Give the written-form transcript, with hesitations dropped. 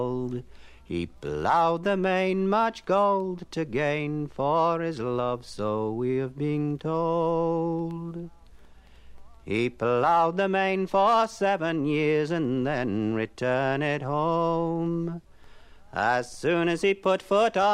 He ploughed the main, much gold to gain for his love, so we've been told. He ploughed the main for 7 years and then returned it home. As soon as he put foot on